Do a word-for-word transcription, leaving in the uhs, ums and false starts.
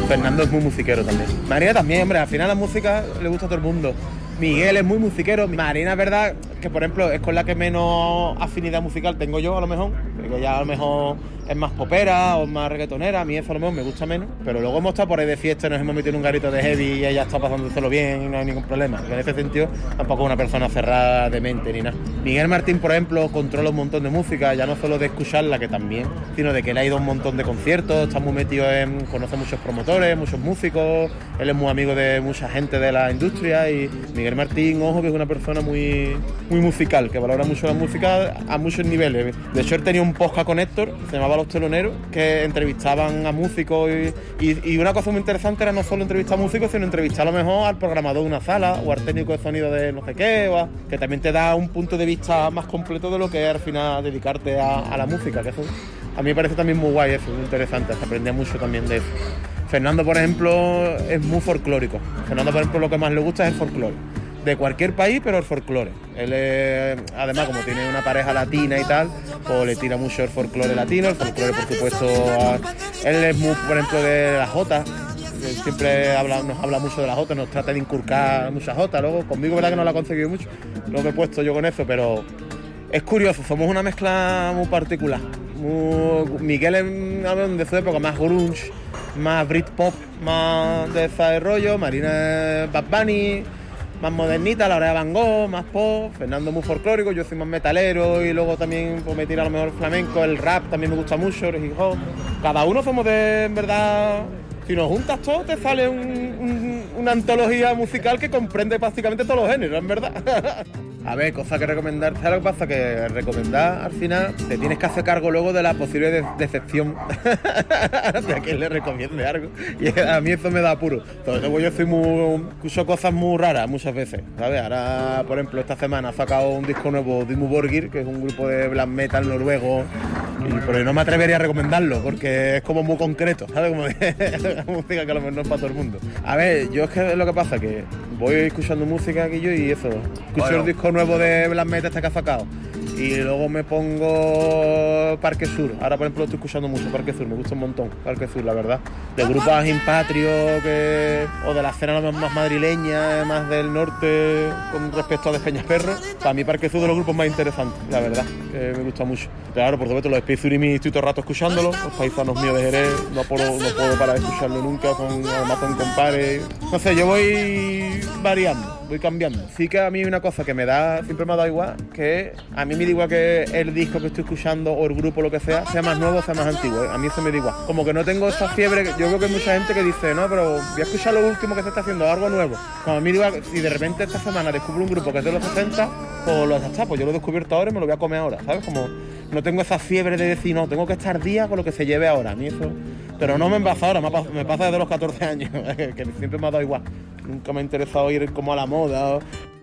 Fernando es muy musiquero también. Marina también, hombre, al final la música le gusta a todo el mundo. Miguel es muy musiquero. Marina es verdad que, por ejemplo, es con la que menos afinidad musical tengo yo, a lo mejor. Porque ella a lo mejor es más popera o más reggaetonera. A mí eso a lo mejor me gusta menos. Pero luego hemos estado por ahí de fiesta y nos hemos metido en un garito de heavy y ella está pasándoselo bien y no hay ningún problema. En ese sentido, tampoco es una persona cerrada de mente ni nada. Miguel Martín, por ejemplo, controla un montón de música, ya no solo de escucharla, que también, sino de que él ha ido a un montón de conciertos, está muy metido en... conoce muchos promotores, muchos músicos, él es muy amigo de mucha gente de la industria y Miguel Martín, ojo, que es una persona muy, muy musical, que valora mucho la música a muchos niveles. De hecho, él tenía un podcast con Héctor, se llamaba Los Teloneros, que entrevistaban a músicos y, y, y una cosa muy interesante era no solo entrevistar a músicos, sino entrevistar a lo mejor al programador de una sala o al técnico de sonido de no sé qué, o a, que también te da un punto de vista más completo de lo que es al final dedicarte a, a la música, que eso a mí me parece también muy guay, eso, muy interesante, se aprende mucho también de eso. Fernando, por ejemplo, es muy folclórico. Fernando, por ejemplo, lo que más le gusta es el folclore. De cualquier país, pero el folclore. Él es, además, como tiene una pareja latina y tal, pues le tira mucho el folclore latino, el folclore, por supuesto, a, él es muy, por ejemplo, de la jota. Siempre habla, nos habla mucho de la jota, nos trata de inculcar muchas jotas. Luego, conmigo, verdad que no la ha conseguido mucho, lo que he puesto yo con eso, pero es curioso, somos una mezcla muy particular. Muy, Miguel es de su época más grunge, más Britpop, más de ese rollo. Marina es Bad Bunny, más modernita, la Oreja Van Gogh, más pop. Fernando muy folclórico, yo soy más metalero y luego también pues, me tira a lo mejor flamenco, el rap también me gusta mucho, el hip hop. Cada uno somos de, en verdad, si nos juntas todos te sale un, un, una antología musical que comprende prácticamente todos los géneros, en verdad. A ver, cosa que recomendar, ¿sabes lo que pasa? Que recomendar al final te tienes que hacer cargo luego de la posible de- decepción de a quien le recomiende algo. Y a mí eso me da apuro. Sobre todo yo soy muy, escucho cosas muy raras muchas veces, ¿sabes? Ahora, por ejemplo, esta semana ha sacado un disco nuevo Dimmu Borgir, que es un grupo de black metal noruego, y, pero no me atrevería a recomendarlo porque es como muy concreto, ¿sabes? Como de música que a lo mejor no es para todo el mundo. A ver, yo es que es lo que pasa, que voy escuchando música aquí yo y eso, escucho bueno. el disco nuevo de Black Metal este que ha sacado y luego me pongo Parque Sur. Ahora, por ejemplo, estoy escuchando mucho Parque Sur, me gusta un montón Parque Sur, la verdad. De grupos Impatrio que, o de la escena más madrileña, más del norte con respecto a Despeñaperro. Para mí Parque Sur es de los grupos más interesantes, la verdad, que me gusta mucho. Claro, por supuesto, los Space Surimi estoy todo el rato escuchándolos, los paisanos míos de Jerez, no puedo, no puedo parar de escucharlo nunca, son, además son compares. No sé, yo voy variando, voy cambiando. Sí que a mí hay una cosa que me da, siempre me ha dado igual, que a mí me da igual que el disco que estoy escuchando o el grupo, lo que sea, sea más nuevo o sea más antiguo, ¿eh? A mí eso me da igual. Como que no tengo esa fiebre, yo creo que hay mucha gente que dice, no, pero voy a escuchar lo último que se está haciendo, algo nuevo. Como a mí me da igual, si de repente esta semana descubro un grupo que es de los sesenta, pues lo está, pues yo lo he descubierto ahora y me lo voy a comer ahora, ¿sabes? Como no tengo esa fiebre de decir, no, tengo que estar día con lo que se lleve ahora, a mí eso. Pero no me pasa ahora, me pasa, me pasa desde los catorce años, que siempre me ha dado igual. Nunca me ha interesado ir como a la moda.